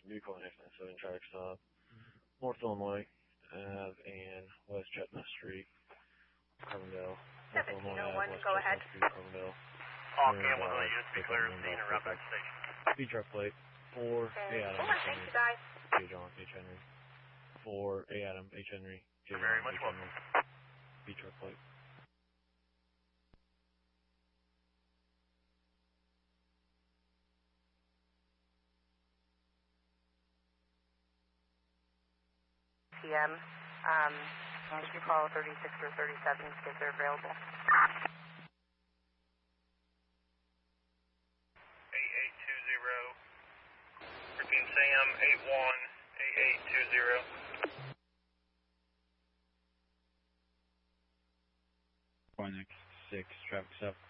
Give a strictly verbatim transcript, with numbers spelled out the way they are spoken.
Vehicle nine seven traffic stop. North Illinois Ave and West Chestnut Street, Carbondale. North Illinois Ave, West Chestnut Street, Carbondale. All Campbell units be clear of scene and route back to station. B truck plate four A Adam Hold on, thank you guys. J John H Henry. four A Adam H Henry. J John Very much H welcome. Henry. B truck plate. P M. Um, if you call thirty-six or thirty-seven if they're available. eight eight two zero. Repeat Sam, eight one eight eight two zero. Point six, traffic stop.